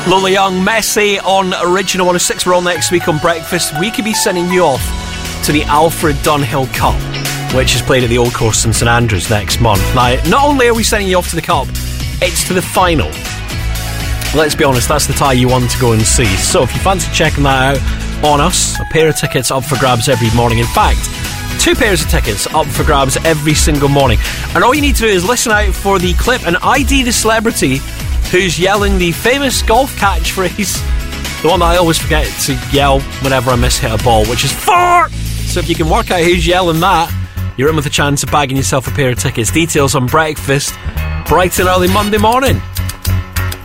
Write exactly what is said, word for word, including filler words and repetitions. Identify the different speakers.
Speaker 1: Lola Young, Messy on Original one oh six. We're on next week on Breakfast. We could be sending you off to the Alfred Dunhill Cup, which is played at the Old Course in St Andrews next month. Now, not only are we sending you off to the Cup, it's to the final. Let's be honest, that's the tie you want to go and see. So if you fancy checking that out on us, a pair of tickets up for grabs every morning. In fact, two pairs of tickets up for grabs every single morning. And all you need to do is listen out for the clip and I D the celebrity who's yelling the famous golf catchphrase, the one that I always forget to yell whenever I miss-hit a ball, which is fart! So if you can work out who's yelling that, you're in with a chance of bagging yourself a pair of tickets. Details on Breakfast, bright and early Monday morning.